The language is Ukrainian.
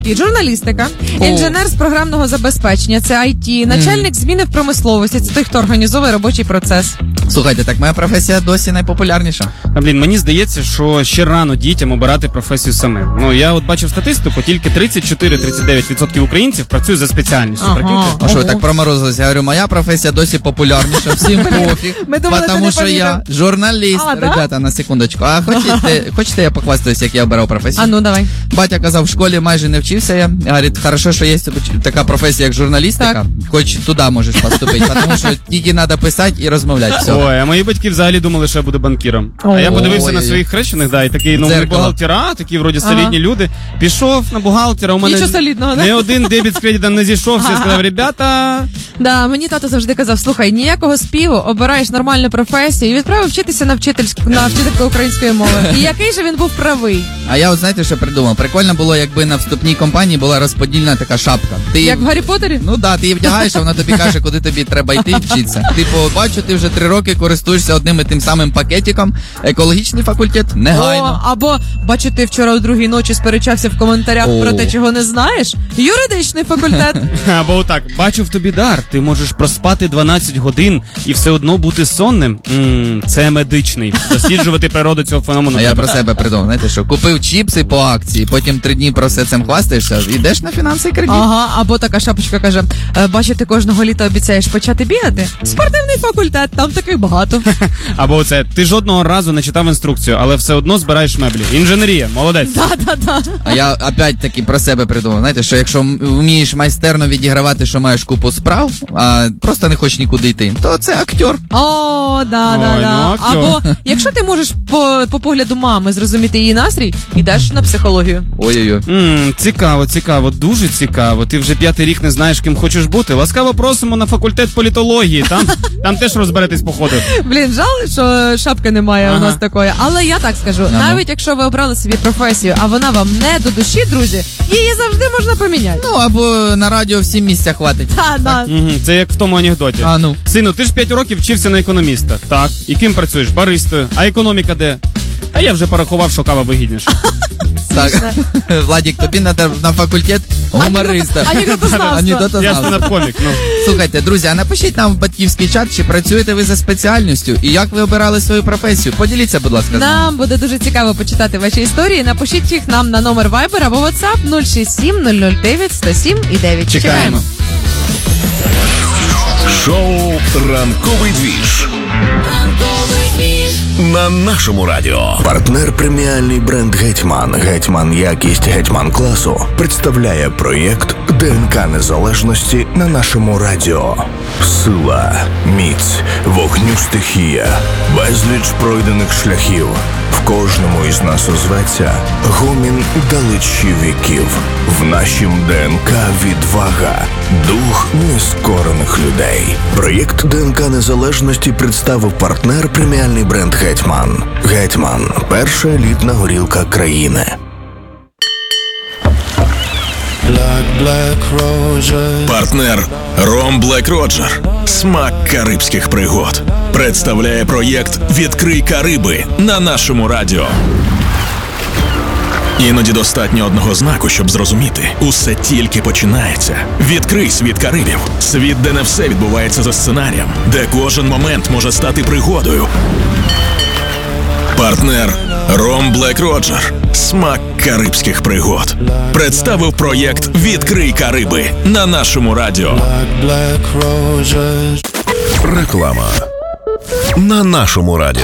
Журналістика, інженер з програмного забезпечення, це IT, начальник зміни в промисловості, це той, хто організовує робочий процес. Слухайте, так моя професія досі найпопулярніша. Мені здається, що ще рано дітям обирати професію самим. Ну, я от бачив статистику, тільки 34-39% українців працюють за спеціальністю. А що ви так проморозилися? Я говорю, моя професія досі популярніша, всім пофіг, тому що я журналіст. Ребята, на секундочку. А хочете я похвастаюсь, як я обирав професію? А ну, давай. Батя казав, в школі майже не вчився я. Говорить, хорошо, що є така професія, як журналістика, так. Хоч туди можеш поступити, тому що тільки треба писати і розмовляти. Все. Ой, а мої батьки взагалі думали, що я буду банкіром. А я подивився на своїх хрещених, і такий, бухгалтера, такі вроді солідні люди. Пішов на бухгалтера, у мене нічого солідного, не один дебіт з кредитом не зійшовся. Я сказав, ребята... Да, мені тато завжди казав, слухай, ніякого співу, обираєш нормальну професію і відправив вчитися на вчительку української мови. І який же він був правий. А я от знаєте, що придумав? Прикольно було, якби на вступній компанії була розподільна така шапка. Як в Гаррі Поттері? Ну да, ти її вдягаєш, а вона тобі каже, куди тобі треба йти вчитися. Типу, бачу, ти вже 3 роки користуєшся одним і тим самим пакетиком. Екологічний факультет негайно. Або, бачу, ти вчора о 2-й ночі сперечався в коментарях про те, чого не знаєш. Юридичний факультет. Або отак, бачу в тобі дар, ти можеш проспати 12 годин і все одно бути сонним. Це медичний. Досліджувати природу цього феномену. А я про себе придумав, знаєте що, купив чіпси по акції, потім 3 дні про все цим хвастаєшся, йдеш на фінансовий кредит. Ага, або така шапочка каже, бачу, ти кожного літа обіцяєш почати бігати? Спортивний факультет, там таких багато. Або оце, ти жодного разу не читав інструкцію, але все одно збираєш меблі. Інженерія, молодець. Да. А я опять-таки про себе придумав, знаєте, що якщо вмієш майстерно відігравати, що маєш купу справ, а просто не хочеш нікуди йти, то це актер. О, да. Ну, Або, якщо ти можеш по погляду мами зрозуміти її настрій, йдеш на психологію. Ой-ой-ой. Цікаво, дуже цікаво. Ти вже 5-й рік не знаєш, ким хочеш бути. Ласкаво просимо на факультет політології. Там теж розберетесь по ходу. Блін, жаль, що шапки немає у нас такої. Але я так скажу, навіть якщо ви обрали собі професію, а вона вам не до душі, друзі, її завжди можна поміняти. Ну, або на радіо всім місця хватить. Да. Це як в тому анекдоті. Сину, ти ж 5 років вчився на економіста. Так. І ким працюєш? Баристою. А економіка де? А я вже порахував, що кава вигідніша. Так, Владик, тобі на факультет гумориста. Анекдотознавства. Я стендап-комік, Слухайте, друзі, а напишіть нам в батьківський чат, чи працюєте ви за спеціальністю і як ви обирали свою професію. Поділіться, будь ласка, з нами. Нам буде дуже цікаво почитати ваші історії. Напишіть їх нам на номер Viber або WhatsApp 067 009 107 і 9. Чекаємо. Шоу «Ранковий двіж» на нашому радіо. Партнер преміальний бренд «Гетьман». «Гетьман» якість «Гетьман» класу представляє проєкт ДНК Незалежності на нашому радіо. Сила, міць, вогню стихія, безліч пройдених шляхів. В кожному із нас озветься гомін далечі віків. В нашім ДНК відвага, дух нескорених людей. Проєкт ДНК Незалежності представив партнер преміальний бренд «Гетьман». «Гетьман» – перша елітна горілка країни. Партнер Ром Black Roger. Смак карибських пригод. Представляє проєкт «Відкрий Кариби» на нашому радіо. Іноді достатньо одного знаку, щоб зрозуміти. Усе тільки починається. Відкрий світ Карибів. Світ, де не все відбувається за сценарієм. Де кожен момент може стати пригодою. Партнер Ром Black Roger. Смак карибських пригод. Представив проєкт «Відкрий Кариби» на нашому радіо. Реклама на нашому радіо.